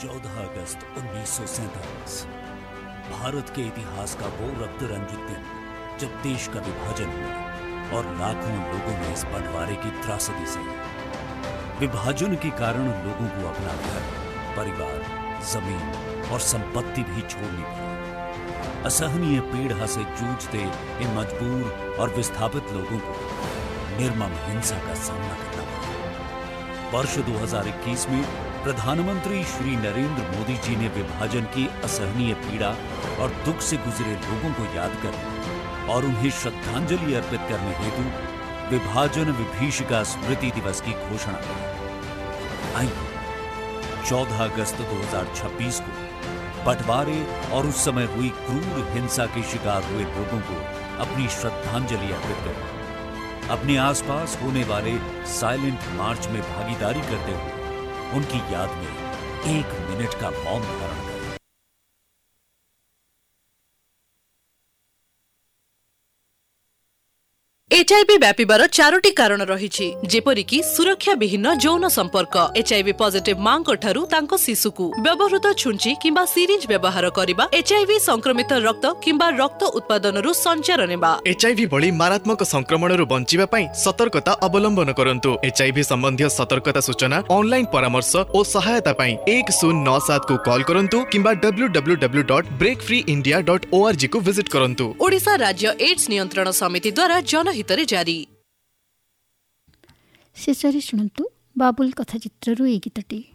14 अगस्त 1947 भारत के इतिहास का वो रक्त रंजित दिन जब देश का विभाजन हुआ और लाखों लोगों ने इस बंटवारे की त्रासदी सही। विभाजन के कारण लोगों को अपना घर, परिवार, जमीन और संपत्ति भी छोड़नी पड़ी। असहनीय पीड़ा से जूझते इन मजबूर और विस्थापित लोगों को निर्मम हिंसा का सामना करना पड़ा। वर्ष 2021 में प्रधानमंत्री श्री नरेंद्र मोदी जी ने विभाजन की असहनीय पीड़ा और दुख से गुजरे लोगों को याद करने और उन्हें श्रद्धांजलि अर्पित करने हेतु विभाजन विभीषिका स्मृति दिवस की घोषणा की। आइए 14 अगस्त 2026 को बंटवारे और उस समय हुई क्रूर हिंसा के शिकार हुए लोगों को अपनी श्रद्धांजलि अर्पित करें। अपने आसपास होने वाले साइलेंट मार्च में भागीदारी करते हुए उनकी याद में 1 मिनट का मौन धारण करें। एचआईवी व्यापिबार 4टी कारण रहिछि, जेपरिकि सुरक्षा विहीन यौन संपर्क, एचआईवी पॉजिटिव मांको ठारू तांको शिशुकु व्यवहृत छुंची किंबा सिरिंज व्यवहार करिबा, एचआईवी संक्रमित रक्त किंबा रक्त उत्पादनरु संचार नेबा। एचआईवी भली मारात्मक संक्रमणरु बंचिबा पई सतर्कता अवलंबन करंतु। एचआईवी संबंधी सतर्कता सूचना, ऑनलाइन परामर्श और सहायता पई 1097 को कॉल करंतु किंबा www.breakfreeindia.org को विजिट करंतु। ओडिशा राज्य एड्स नियंत्रण समिति द्वारा जनहित जारी। शेषरे शुणन्तु बाबुल कथाचित्रु ए गीतटी।